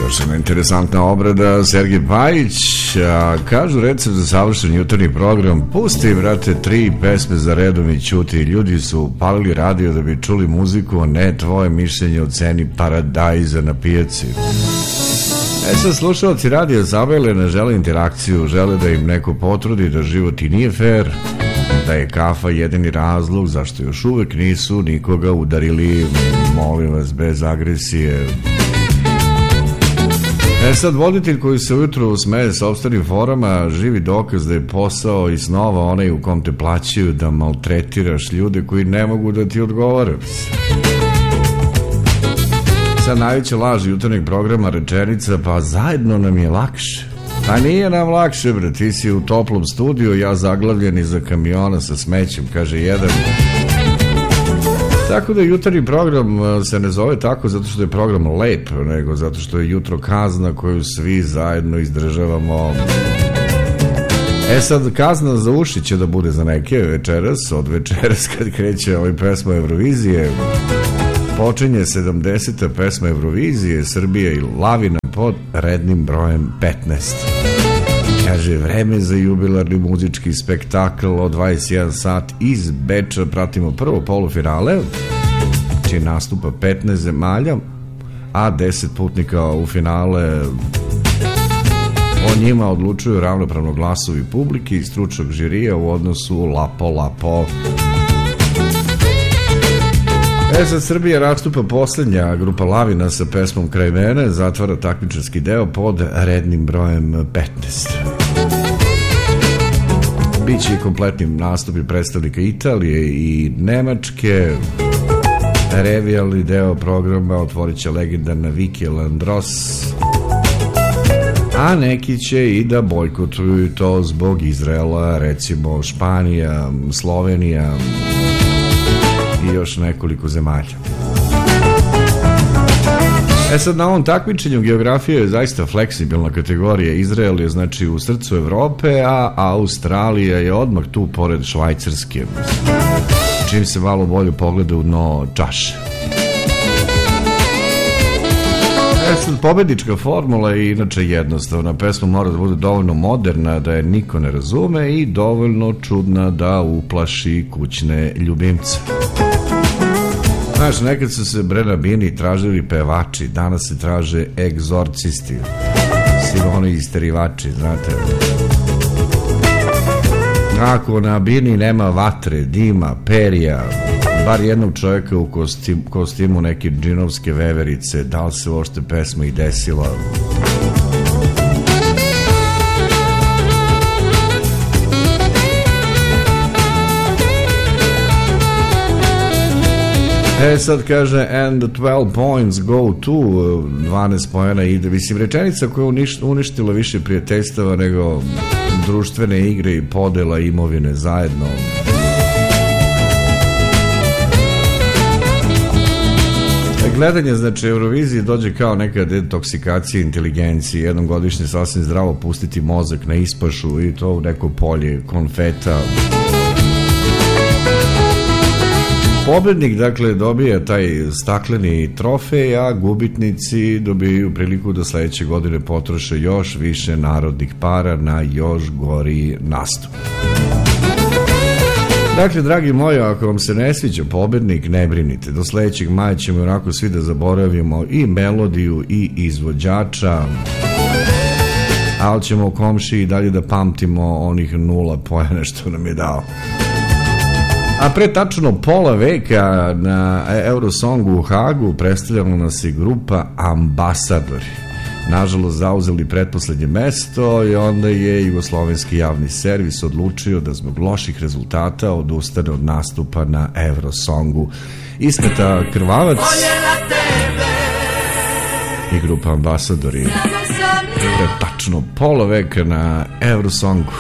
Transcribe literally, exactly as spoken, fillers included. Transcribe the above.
Još jedna interesantna obrada, Sergej Pajić, a kažu recept za savršen jutarnji program, pusti, brate, tri pesme za redom i ćuti, ljudi su palili radio da bi čuli muziku, a ne tvoje mišljenje o ceni paradajza na pijaci. E sad, slušalci radio Zabele ne žele interakciju, žele da im neko potrudi da život i nije fair, da je kafa jedini razlog zašto još uvek nisu nikoga udarili, molim vas, bez agresije. E sad, voditelj koji se ujutro smeje sopstvenim forama, živi dokaz da je posao i snova onaj u kom te plaćaju da maltretiraš ljude koji ne mogu da ti odgovaraju. Sad, najveća laž jutarnjeg programa rečenica, pa zajedno nam je lakše. Pa nije nam lakše, bre, ti si u toplom studiju, ja zaglavljen iza kamiona sa smećem, kaže jedan. Tako da jutarnji program se ne zove tako zato što je program lep, nego zato što je jutro kazna koju svi zajedno izdržavamo. E sad, kazna za uši će da bude za neke večeras, od večeras kad kreće ovaj pesma Eurovizije. Počinje sedamdeseta pesma Eurovizije, Srbija i Lavina pod rednim brojem petnaest. Kaže, vreme za jubilarni muzički spektakl od dvadeset jedan sat iz Beča. Pratimo prvo polufinale, čiji nastupa petnaest zemalja, a deset putnika u finale. O njima odlučuju ravnopravno glasovi publike i stručnog žirija u odnosu Lapo Lapo. E sad, Srbija nastupa poslednja, grupa Lavina sa pesmom Kraj mene zatvara takmičarski deo pod rednim brojem petnaest. Biće i kompletni nastupi predstavnika Italije i Nemačke. Revijalni deo programa otvorit će legendarna Viki Landros, a neki će i da bojkotuju to zbog Izraela, recimo Španija, Slovenija i još nekoliko zemalja. E sad, na ovom takmičenju geografija je zaista fleksibilna kategorija. Izrael je znači u srcu Evrope, a Australija je odmah tu pored Švajcarske, čim se malo bolje pogleda u dno čaše. E sad, pobednička formula je inače jednostavna. Pesma mora da bude dovoljno moderna da je niko ne razume i dovoljno čudna da uplaši kućne ljubimce. Znaš, nekad su se bre na bini tražili pevači, danas se traže egzorcisti, siloni isterivači, znate. Ako na bini nema vatre, dima, perija, bar jednog čovjeka u kostim, kostimu neke džinovske veverice, da li se uopšte pesma i desila? E sad kaže, and the twelve points go to, dvanaest poena ide, mislim, rečenica koja je uništila više prijateljstava nego društvene igre i podela imovine zajedno. Gledanje, znači, Eurovizije dođe kao neka detoksikacija inteligencije, jednom godišnje sasvim zdravo pustiti mozak na ispašu i to u neko polje konfeta. Pobednik, dakle, dobija taj stakleni trofej, a gubitnici dobijaju priliku da sledeće godine potroše još više narodnih para na još gori nastup. Dakle, dragi moji, ako vam se ne sviđa pobednik, ne brinite. Do sledećeg maja ćemo onako svi da zaboravimo i melodiju i izvođača, ali ćemo u komšiji i dalje da pamtimo onih nula poena što nam je dao. A pre tačno pola veka na Eurosongu u Hagu predstavljala nas i grupa Ambasadori. Nažalost, zauzeli pretposlednje mesto i onda je jugoslovenski javni servis odlučio da zbog loših rezultata odustane od nastupa na Eurosongu. Ismeta Krvavac i grupa Ambasadori pre tačno pola veka na Eurosongu.